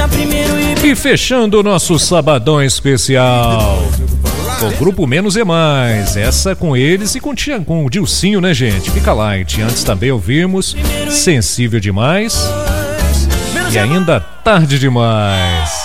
E fechando o nosso sabadão especial, o grupo Menos é Mais, essa com eles e com o Dilcinho, né, gente? Fica light. Antes também ouvimos Sensível Demais e ainda Tarde Demais.